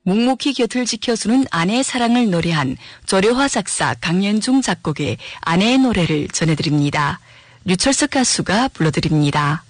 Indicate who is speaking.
Speaker 1: 묵묵히 곁을 지켜주는 아내의 사랑을 노래한 조려화 작사 강연중 작곡의 아내의 노래를 전해드립니다. 류철석 가수가 불러드립니다.